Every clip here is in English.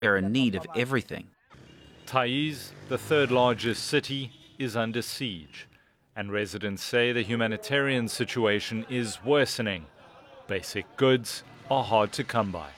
They're in need of everything. Taiz, the third largest city, is under siege, and residents say the humanitarian situation is worsening. Basic goods are hard to come by.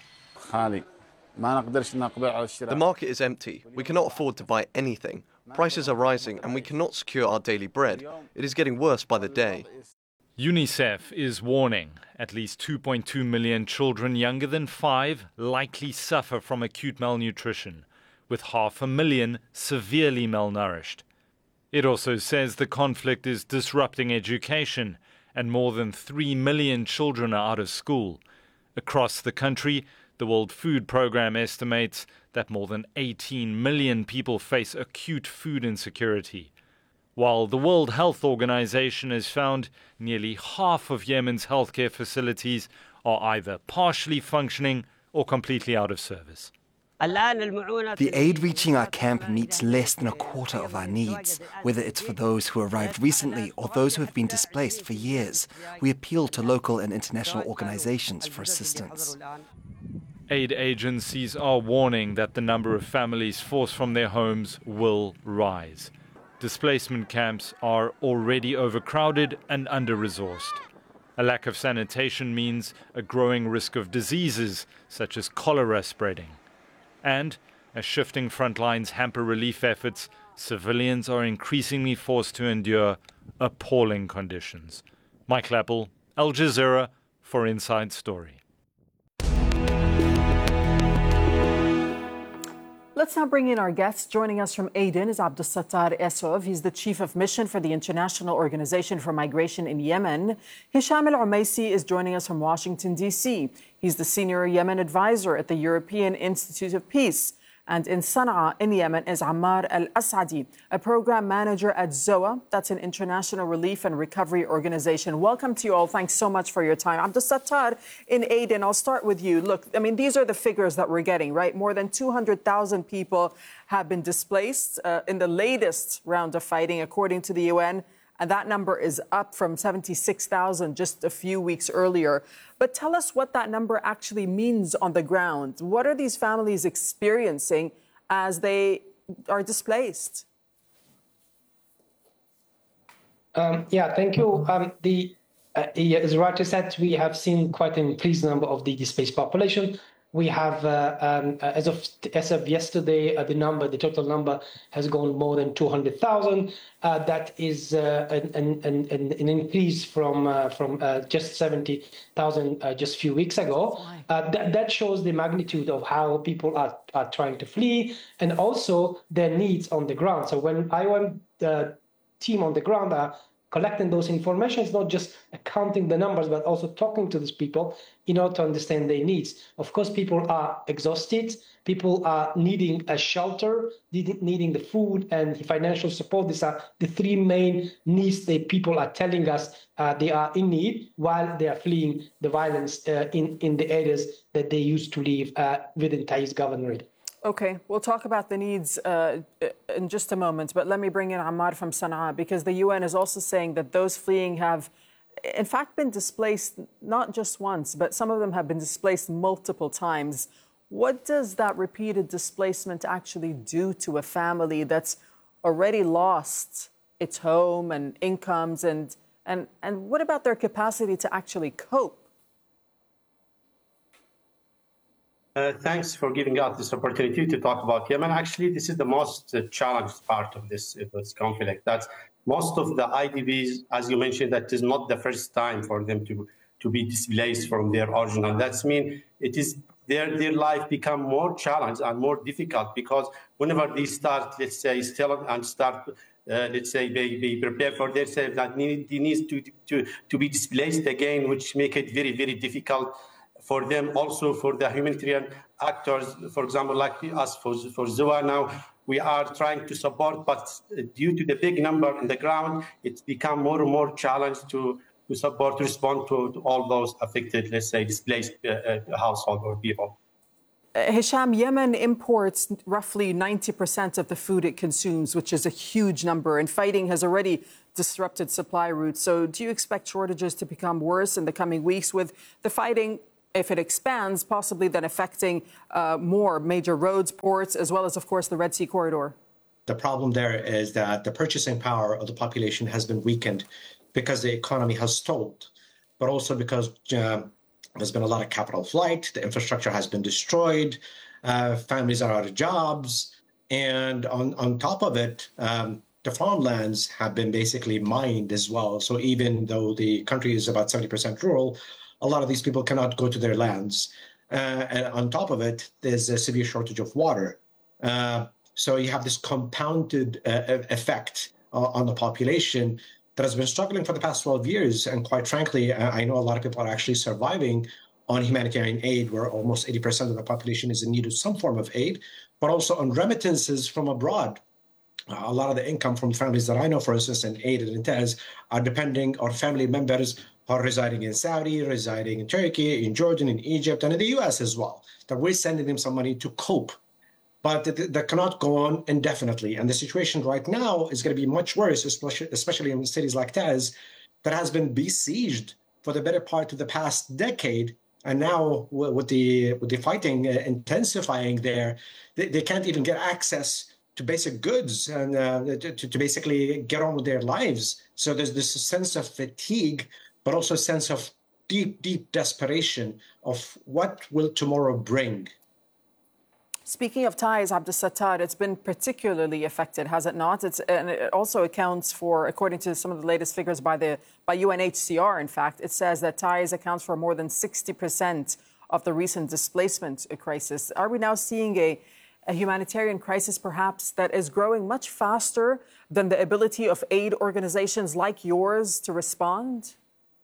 The market is empty. We cannot afford to buy anything. Prices are rising and we cannot secure our daily bread. It is getting worse by the day. UNICEF is warning at least 2.2 million children younger than 5 likely suffer from acute malnutrition, with 500,000 severely malnourished. It also says the conflict is disrupting education and more than 3 million children are out of school. Across the country, the World Food Programme estimates that more than 18 million people face acute food insecurity, while the World Health Organization has found nearly half of Yemen's healthcare facilities are either partially functioning or completely out of service. The aid reaching our camp meets less than a quarter of our needs, whether it's for those who arrived recently or those who have been displaced for years. We appeal to local and international organizations for assistance. Aid agencies are warning that the number of families forced from their homes will rise. Displacement camps are already overcrowded and under-resourced. A lack of sanitation means a growing risk of diseases such as cholera spreading. And as shifting front lines hamper relief efforts, civilians are increasingly forced to endure appalling conditions. Mike Lappel, Al Jazeera, for Inside Story. Let's now bring in our guests. Joining us from Aden is Abdel Sattar Esov. He's the Chief of Mission for the International Organization for Migration in Yemen. Hisham Al-Umaisi is joining us from Washington, D.C. He's the Senior Yemen Advisor at the European Institute of Peace. And in Sana'a, in Yemen, is Ammar Al-Asadi, a program manager at ZOA. That's an international relief and recovery organization. Welcome to you all. Thanks so much for your time. Abdel Sattar, in Aden, I'll start with you. Look, I mean, these are the figures that we're getting, right? More than 200,000 people have been displaced in the latest round of fighting, according to the UN. And that number is up from 76,000 just a few weeks earlier. But tell us what that number actually means on the ground. What are these families experiencing as they are displaced? Thank you. As Rati said, we have seen quite an increased number of the displaced population. We have, as of yesterday, the total number has gone more than 200,000. That is an increase from just 70,000 just a few weeks ago. That shows the magnitude of how people are trying to flee and also their needs on the ground. So when IOM team on the ground are collecting those information, it's not just counting the numbers, but also talking to these people in order to understand their needs. Of course, people are exhausted. People are needing a shelter, needing the food and the financial support. These are the three main needs that people are telling us they are in need while they are fleeing the violence in the areas that they used to live within Taiz governorate. Okay, we'll talk about the needs in just a moment, but let me bring in Ammar from Sana'a, because the UN is also saying that those fleeing have, in fact, been displaced not just once, but some of them have been displaced multiple times. What does that repeated displacement actually do to a family that's already lost its home and incomes, and what about their capacity to actually cope? Thanks for giving us this opportunity to talk about Yemen. Actually, this is the most challenged part of this conflict. That's most of the IDPs, as you mentioned, that is not the first time for them to be displaced from their original. That's mean it is their life become more challenged and more difficult, because whenever they start, let's say, they prepare for themselves, that they need to be displaced again, which make it very, very difficult for them, also for the humanitarian actors, for example, like us for ZOA now, we are trying to support, but due to the big number on the ground, it's become more and more challenged to support, to respond to all those affected, let's say, displaced household or people. Hisham, Yemen imports roughly 90% of the food it consumes, which is a huge number, and fighting has already disrupted supply routes. So do you expect shortages to become worse in the coming weeks with the fighting if it expands, possibly then affecting more major roads, ports, as well as, of course, the Red Sea corridor? The problem there is that the purchasing power of the population has been weakened because the economy has stalled, but also because there's been a lot of capital flight, the infrastructure has been destroyed, families are out of jobs, and on top of it, the farmlands have been basically mined as well. So even though the country is about 70% rural, a lot of these people cannot go to their lands. And on top of it, there's a severe shortage of water. So you have this compounded effect on the population that has been struggling for the past 12 years. And quite frankly, I know a lot of people are actually surviving on humanitarian aid, where almost 80% of the population is in need of some form of aid, but also on remittances from abroad. A lot of the income from families that I know, for instance, in Aid and Intes, are depending on family members who are residing in Saudi, residing in Turkey, in Jordan, in Egypt, and in the U.S. as well, that we're sending them some money to cope. But that cannot go on indefinitely. And the situation right now is going to be much worse, especially in cities like Taiz, that has been besieged for the better part of the past decade. And now with the fighting intensifying there, they can't even get access to basic goods and to basically get on with their lives. So there's this sense of fatigue, but also a sense of deep, deep desperation of what will tomorrow bring. Speaking of Taiz, Abdus-Sattar, it's been particularly affected, has it not? And it also accounts for, according to some of the latest figures by UNHCR, in fact, it says that Taiz accounts for more than 60% of the recent displacement crisis. Are we now seeing a humanitarian crisis, perhaps, that is growing much faster than the ability of aid organizations like yours to respond?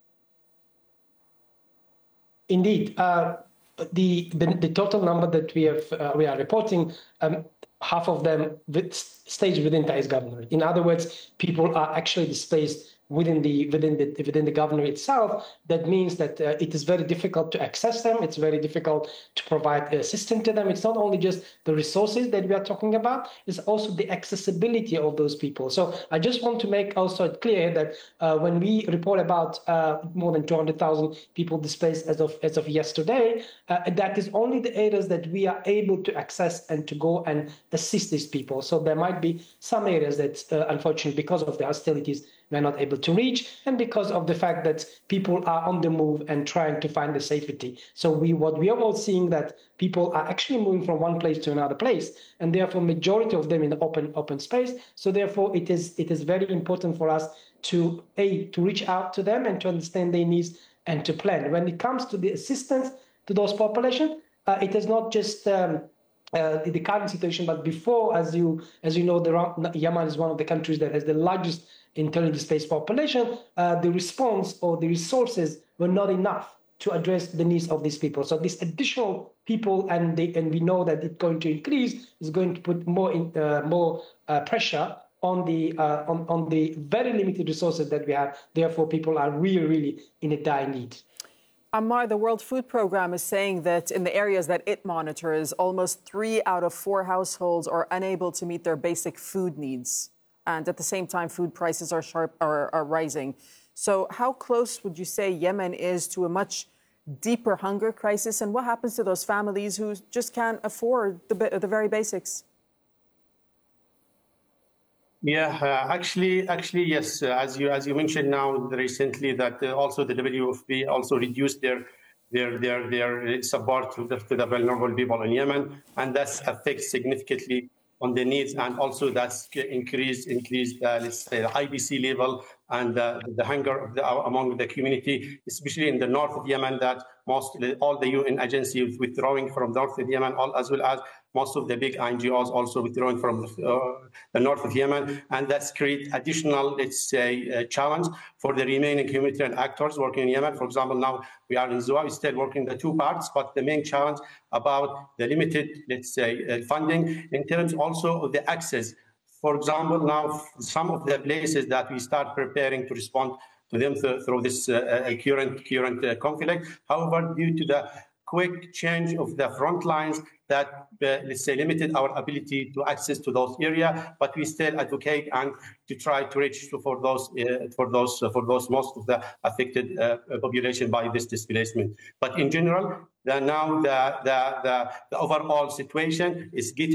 Indeed. The total number that we are reporting, half of them staged within Taiz governorate. In other words, people are actually displaced within the governorate itself. That means that it is very difficult to access them. It's very difficult to provide assistance to them. It's not only just the resources that we are talking about, it's also the accessibility of those people. So I just want to make also it clear that when we report about more than 200,000 people displaced as of yesterday, that is only the areas that we are able to access and to go and assist these people. So there might be some areas that, unfortunately, because of the hostilities, we're not able to reach, and because of the fact that people are on the move and trying to find the safety. So what we are all seeing that people are actually moving from one place to another place, and therefore majority of them in the open space. So therefore it is very important for us to reach out to them and to understand their needs and to plan. When it comes to the assistance to those populations, it is not just the current situation, but before, as you know, Yemen is one of the countries that has the largest internally displaced population. The response or the resources were not enough to address the needs of these people. So these additional people, and we know that it's going to increase, is going to put more pressure on the very limited resources that we have. Therefore, people are really, really in a dire need. Ammar, the World Food Programme is saying that in the areas that it monitors, almost 3 out of 4 households are unable to meet their basic food needs. And at the same time, food prices are rising. So how close would you say Yemen is to a much deeper hunger crisis? And what happens to those families who just can't afford the very basics? Yeah, actually, yes. As you mentioned now recently, that also the WFP also reduced their support to the vulnerable people in Yemen, and that affects significantly on the needs, and also that's increased let's say the IBC level and the hunger among the community, especially in the north of Yemen, that all the UN agencies withdrawing from north of Yemen, as well as most of the big NGOs also withdrawing from the north of Yemen, and that's create additional, let's say, challenge for the remaining humanitarian actors working in Yemen. For example, now we are in Zuwa, we're still working the 2 parts, but the main challenge about the limited, let's say, funding in terms also of the access. For example, now some of the places that we start preparing to respond to them through this current conflict. However, due to the quick change of the front lines that, let's say, limited our ability to access to those areas, but we still advocate and to try to reach for those most of the affected population by this displacement. But in general, the overall situation is getting